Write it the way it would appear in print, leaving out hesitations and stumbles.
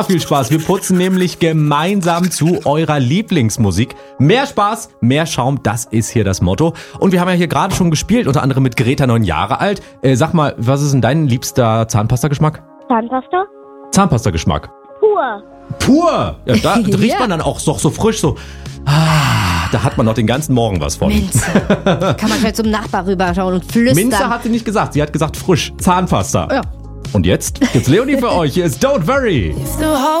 Viel Spaß. Wir putzen nämlich gemeinsam zu eurer Lieblingsmusik. Mehr Spaß, mehr Schaum, das ist hier das Motto. Und wir haben ja hier gerade schon gespielt, unter anderem mit Greta, 9 Jahre alt. Sag mal, was ist denn dein liebster Zahnpasta-Geschmack? Zahnpasta? Zahnpasta-Geschmack. Pur. Pur! Ja, da riecht man dann auch so frisch, so. Da hat man noch den ganzen Morgen was von. Minze. Kann man schnell zum Nachbar rüberschauen und flüstern. Minze hat sie nicht gesagt, sie hat gesagt frisch. Zahnpasta. Ja. Und jetzt gibt's Leonie für euch. Hier ist Don't Worry.